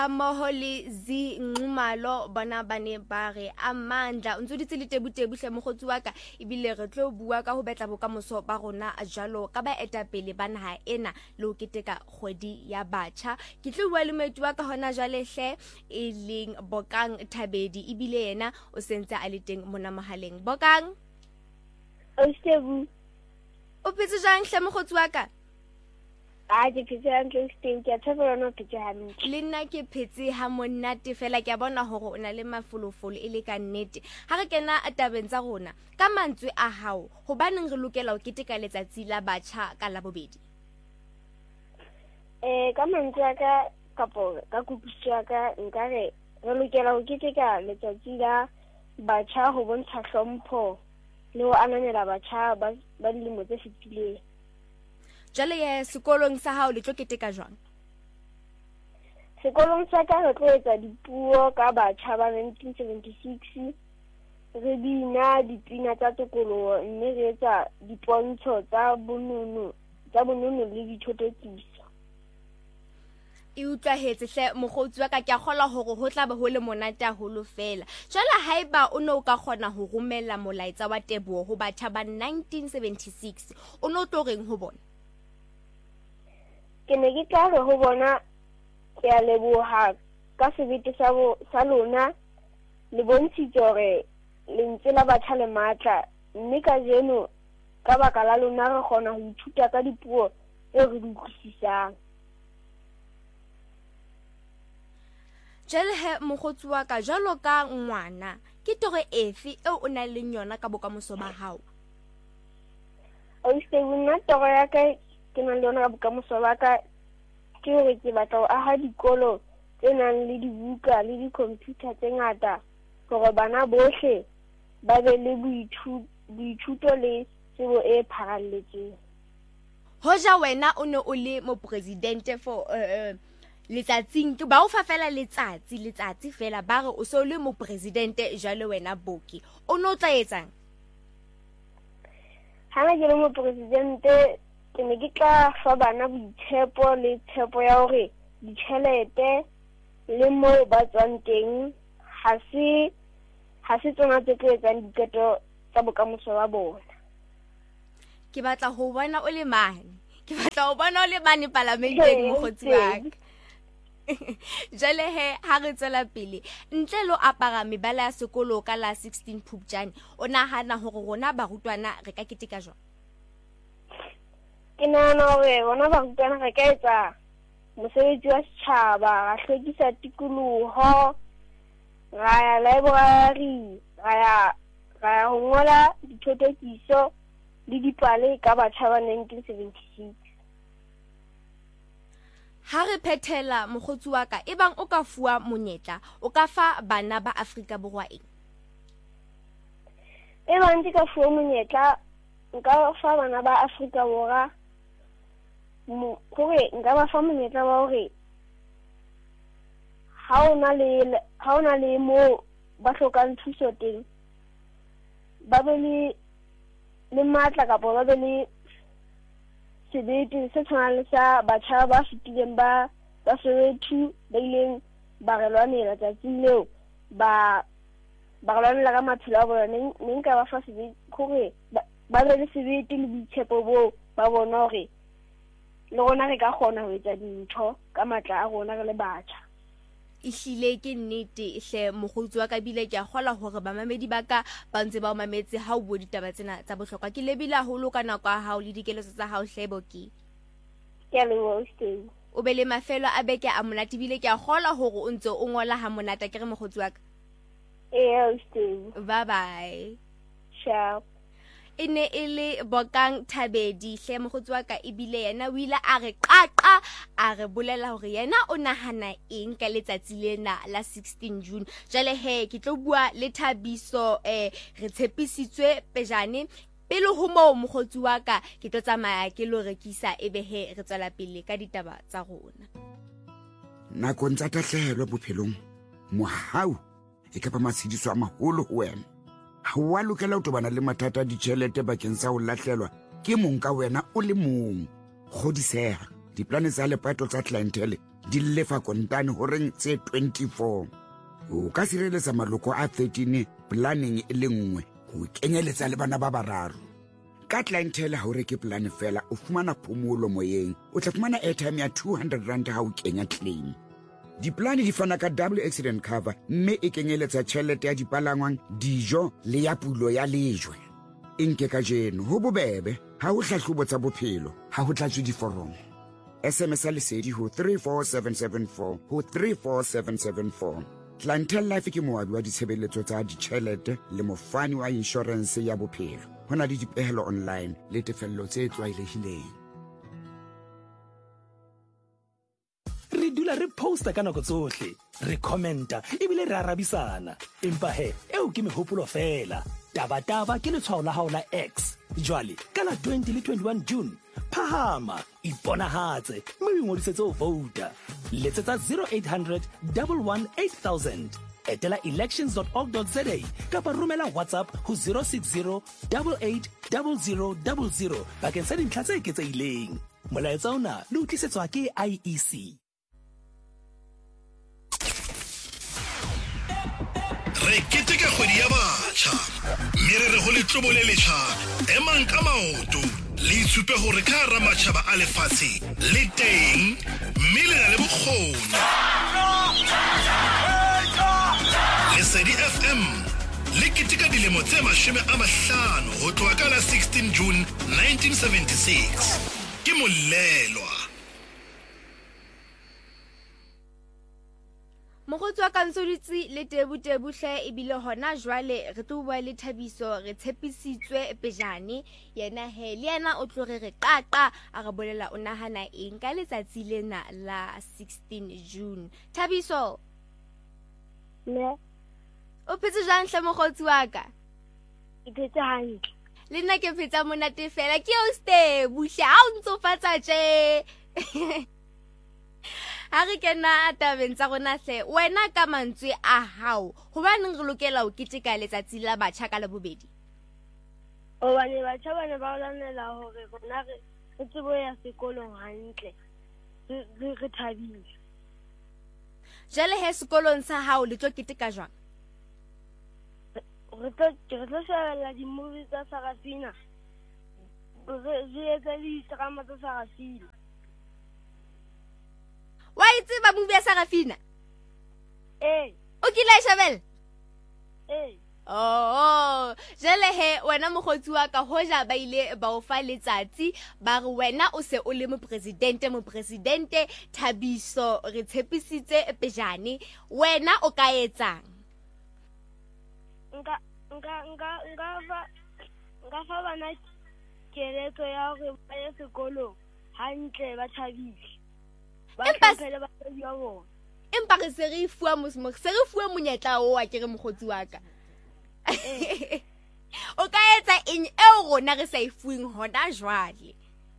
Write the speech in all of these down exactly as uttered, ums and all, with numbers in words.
Amoholi zi ngumalo bona bane bare amandla ntse ditse le tebutebu hle mogotsi wa ka ibile re tlo bua ka ho betla bokamoso ba rona jalo ka ba etapele ba naha ena le ho keteka kgwedi ya batjha ke tlo bua le moetu wa ka hona jwale hle e leng Bokang Thabedi ibile yena o sentse a le teng mona mohaleng. Bokang o stebu o pitse jang hle mogotsi wa ka? a ke phetse hantle stebu ke tshabela no phetse hantle le nna ke phetse ha monate fela ke a bona hore o na le mafolofolo e le ka nnete ha re kena tabeng tsa rona ka mantswe a hao hobaneng re lokela ho keteka letsatsi la batjha ka la bobedi? eh ka mantswe a ka kapo ka kuputswa ka nka re re lokela ho keteka letsatsi la batjha ho bontsha hlompho le ho ananela batjha ba ba dilemo tse fetileng. Jale ye sekolong sa hao le tlo keteka jwang? Sekolong sa ka re tlo etsa dipuo ka batjha ba nineteen seventy-six re bina dipina tsa tokoloho mme re etsa dipontsho tsa bonono tsa bonono le dithothokiso. E utlwahetse hle mogotsi wa ka ke a kgola hore ho tla ba ho le monate haholo fela. Jwale haeba o no ka kgona ho romella molaetsa wa teboho ho batjha ba nineteen seventy-six o no tlo reng ho bona? Ke ne ke tla re ho bona ke a leboha ka sebete sa bo sa lona le bontshitse hore le ntse la batjha le matla mme ka jeno ka baka la lona re kgona ho ithuta ka dipuo tse re di utlwisisang. Jale he mogotsi wa ka jalo ka ngwana ke toro efe eo o na le yona ka bokamoso ba hao? O se buna toro ya ka ke na le yona ka bokamoso ba ka ke hore ke batla ho aha dikolo tse nang le dibuka le di-computer tse ngata hore bana bohle ba be le boithuto le tsebo e pharalletseng. Hoja wena o ne o le mopresidente for uh, letsatsing ke ba o fa fela letsatsi letsatsi fela ba re o so le mopresidente jalo wena Boki o no tla etsang? Hana ke le mopresidente ke ne ke tla fa bana boitshepo le tshepo ya hore ditjhelete le moo ba tswang teng ha se ha se tsona tse tlo etsang diketo tsa bokamoso ba bona. Ke batla ho bona o le mane ke batla ho bona o le mane parlamenteng mogotsi wa ka. Jale he ha re tswela pele ntle lo apara mebala ya sekolo ka la sixteen Phupjane o nahana hore rona barutwana re ka keteka jwang? Ke nahana hore rona barutwana re ka etsa mosebetsi wa setjhaba ra hlwekisa tikoloho ra ya library ra ya ra ya ho ngola dithothokiso le dipale ka batjha ba nineteen seventy-six. Ha re phethela mogotsi wa ka ebang o ka fuwa monyetla o ka fa bana ba Afrika Borwa eng? Ebang ke ka fuwa monyetla nka fa bana ba Afrika Borwa mo hore nka ba fa monyetla wa hore ha ona le ha ona le mo ba hlokang thuso teng ba be le le matla ka ba be le sebete se tshwanang le sa batjha ba fetileng ba ba Soweto ba ileng ba re lwanela tsatsing leo ba ba lwanela ka maphelo a bona ne nka ba fa sebete hore ba be le sebete le boitshepo bo ba bona hore le rona re ka kgona ho etsa dintho ka matla a rona re le batjha. Ihlile ke nnete hle mogotsi wa ka bile ke a kgola hore ba mamedi ba ka ba ntse ba o mametse ha o bua ditaba tsena tsa bohlokwa ke lebila holo ka nako ya hao le dikeletso tsa hao hle Boki. Ke a leboha Steve. O be le mafelo a beke a monate bile ke a kgola hore o ntse o ngola ha monate ke re mogotsi wa ka. Eh Steve. Bye bye. Ciao. Ene ele Bokang Thabedi hle mogotsi wa ka ebile yena o ile a re qaqa a re bolela hore yena o nahana eng ka letsatsi lena la sixteen June. Jale he ke tlo bua le Thabiso eh re tshepisitswe pejane pele ho mo mogotsi wa ka ke tlo tsamaya ke lo rekisa ebe he re tswela pele ka ditaba tsa rona. Nakong tsa tahlehelo bophelong mohau e ka ba masediso a maholo ho wena. Ha wa lokela ho tobana le mathata a ditjhelete bakeng sa ho lahlelwa ke mong ka wena o le mong. Kgodiseha, diplane tsa lepato tsa clientele di lefa kontane horeng tse twenty-four. O ka sireletsa maloko a thirteen planning e le nngwe go kenyeletsa le bana ba bararo. Ka clientele ha o reke plan fela o fumana phomolo moyeng, o tla fumana airtime ya two hundred rand ha o kenya claim. Diplane di fana ka double accident cover mme e kenyeletsa tšhelete ya dipalangwang, dijo le ya pulo ya lejwe. Inke ka jeno ho bobebe ha o hlahlobo tsa bophelo ha ho tlatswe diforomo. S M S lesedi ho three four seven seven four ho three four seven seven four. Clientele Life ke moabi wa ditshebeletso tsa ditšhelete le mofani wa insurance ya bophelo. Ho na le dipehelo online le tefello tse tlwaelehileng. Re dula re posta ka nako tsohle, re commenta ebile re arabisana. Empa he, eo ke mehopolo fela. Taba taba ke letshwao la hao la X. Jwale ka la twenty le twenty-one June, phahama iponahatse mme o ngodisetse ho vouta. Letsetsa zero eight hundred, one one eight thousand. Etela elections dot org dot za kapa romela WhatsApp ho zero six zero eight eight zero zero zero zero bakeng sa dintlha tse eketsehileng. Molaetsa ona le utlisetswa ke I E C. Re keteka kgwedi ya batjha, mme re re ho letlobo le letjha emang ka maoto le itshupe hore ka hara matjhaba a lefatshe le teng mme le na le bokgoni. Lesedi F M le keteka dilemo tse mashome a mahlano ho tloha ka la sixteen June nineteen seventy-six. Ke molelwa. Mogotsi wa Kansoditsi le tebu-tebu hle e bile hona jwale re tlo bua le Thabiso re tshepisitswe pejane yena he le yena o tlo re re qaqa a re bolela o nahana eng ka letsatsi lena la sixteen June. Thabiso Le o phetse jang hle mogotsi wa ka? ke phetse hantle. Le nna ke phetsa monate fela ke o stebu hle ha o ntsofatsa tje. Ha re kena tabeng tsa rona hle wena ka mantswe a hao hobaneng re lokela ho keteka letsatsi la batjha ka la bobedi? O bane batjha bane ba lwanela hore rona re re tsebo ya sekolong hantle re re thabile. Jale he sekolong sa hao le tlo keteka jwang? Re tlo re tlo shebella di-movie tsa Sarafina, re re etsa di-drama tsa Sarafina. Wa itse ba movie ya Sarafina? Eh O kile a shebella? eh Oh, jale he wena mogotsi wa ka hoja ba ile ba o fa letsatsi ba re wena o se o le mo presidente mo presidente Thabiso re tshepisitse pejane wena o ka etsang? nka nka nka nka fa nka fa bana keletso ya hore ba ye sekolong hantle ba thabile. Ba tlhophele batswadi ba bona. Empa re se re fuwa mosmo se re fuwa monyetla o wa ke re mogotsi wa ka. O ka etsa eng eo rona re sa ifuweng hona jwale?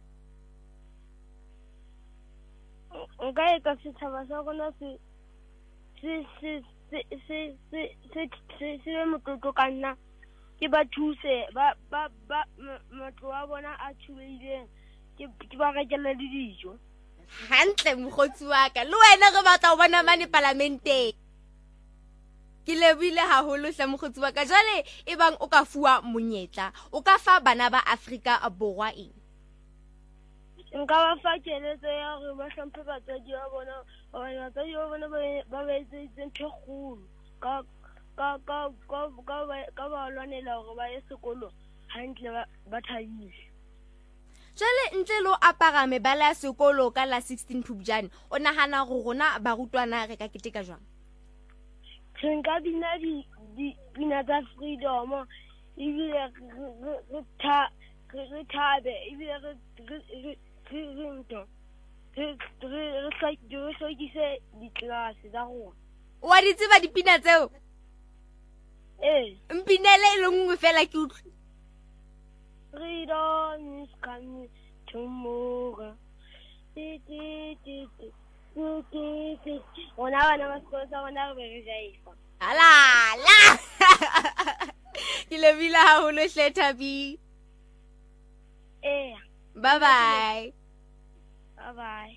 Nka etsa setjhaba sa rona se se se se se se se se motlotlo ka nna ke ba thuse ba ba ba matlo a bona a thubeileng ke ba rekela le dijo. Hantle mogotsi wa ka le wena re batla ho bona mane parlamenteng. Ke lebile haholo hle mogotsi wa ka jwale e bang o ka fuwa monyetla o ka fa bana ba Afrika Borwa eng? Nka ba fa keletso ya hore ba hlomphe batswadi ba bona hobane batswadi ba bona ba ba etse ntho kgolo ka ka ka ka ka ba lwanela hore ba ye sekolo hantle ba thabile. Jale ntle lo apara mebala ya sekolo ka la sixteen Phupjane o nahana go rona barutwana re ka keteka jwang? Re nka bina di bina tsa freedom ebile re tha re thabe ebile re re re nto re re re hlokise ditlelase tsa rona. Wa di tseba dipina tseo? Eh mpinele le nngwe fela ke utlwe. Freedom is coming tomorrow. Ti ti ti ti ti ti. Ona bana ba sekolo sa bona re re jaifa. Ala la. Ke lebile haholo hle Thabi. Eh. Bye bye. Bye bye.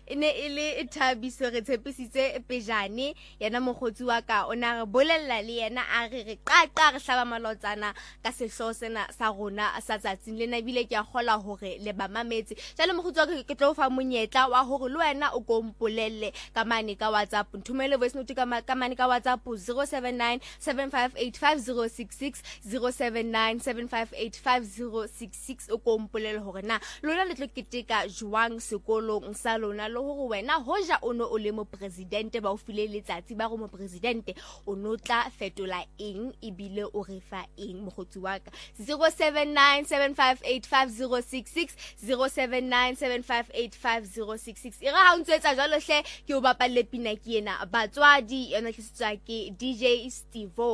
ene ile Thabiso re tshepisitse pejane yena mogotsi wa ka ona re bolella le yena a re re qaqa re hlaba malotsana ka sehlo sena sa rona sa tsatsing le na bile ke a gola hore le ba mametse jalo mogotsi wa ke tlo fa monyetla wa hore le wena o kompolelle ka mane ka WhatsApp nthumele voice note ka ka mane ka WhatsApp zero seven nine seven five eight five zero six six zero seven nine seven five eight five zero six six o kompolelle hore na lona le tlo keteka jwang sekolong sa lona le hore wena hoja o no o le mo presidente ba o file letsatsi ba go mo presidente o no tla fetola eng ebile o re fa eng mogotsi wa ka zero seven nine seven five eight five zero six six zero seven nine seven five eight five zero six six ira ha ntsetsa jalo hle ke o bapalle pina ke ena batswadi yona ke setswa ke D J Stevo.